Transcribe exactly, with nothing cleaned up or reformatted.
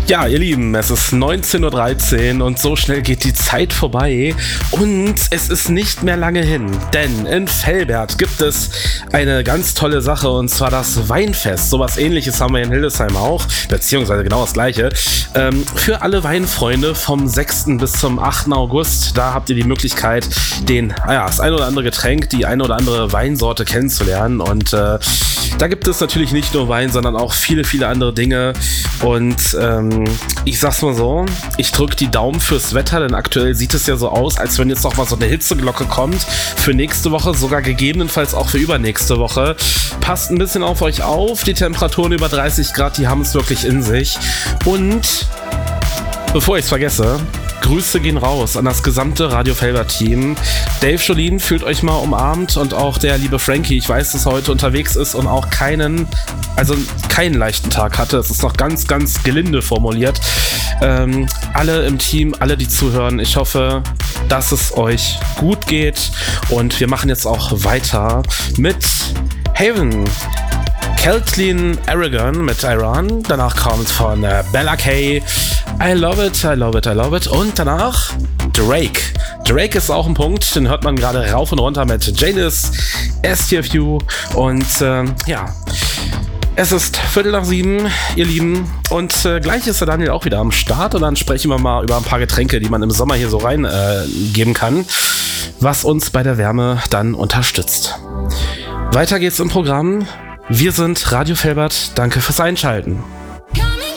Ja, ihr Lieben, es ist neunzehn Uhr dreizehn und so schnell geht die Zeit vorbei und es ist nicht mehr lange hin, denn in Velbert gibt es eine ganz tolle Sache und zwar das Weinfest. Sowas Ähnliches haben wir in Hildesheim auch, beziehungsweise genau das Gleiche. Ähm, für alle Weinfreunde vom sechsten bis zum achten August, da habt ihr die Möglichkeit, den, naja, das ein oder andere Getränk, die eine oder andere Weinsorte kennenzulernen und äh, da gibt es natürlich nicht nur Wein, sondern auch viele, viele andere Dinge und ähm, ich sag's mal so, ich drück die Daumen fürs Wetter, denn aktuell sieht es ja so aus, als wenn jetzt noch mal so eine Hitzeglocke kommt für nächste Woche, sogar gegebenenfalls auch für übernächste Woche. Passt ein bisschen auf euch auf, die Temperaturen über dreißig Grad, die haben es wirklich in sich. Und bevor ich es vergesse, Grüße gehen raus an das gesamte Radio Velbert-Team. Dave Jolin fühlt euch mal umarmt und auch der liebe Frankie, ich weiß, dass er heute unterwegs ist und auch keinen, also keinen leichten Tag hatte. Das ist noch ganz, ganz gelinde formuliert. Ähm, alle im Team, alle, die zuhören, ich hoffe, dass es euch gut geht und wir machen jetzt auch weiter mit Haven. Kathleen Aragon mit Iran. Danach kommt von äh, Bella Kay I Love It, I Love It, I Love It. Und danach Drake. Drake ist auch ein Punkt, den hört man gerade rauf und runter mit Janice, S T F U. Und äh, ja, es ist Viertel nach sieben, ihr Lieben. Und äh, gleich ist der Daniel auch wieder am Start. Und dann sprechen wir mal über ein paar Getränke, die man im Sommer hier so reingeben äh, kann, was uns bei der Wärme dann unterstützt. Weiter geht's im Programm. Wir sind Radio Velbert. Danke fürs Einschalten.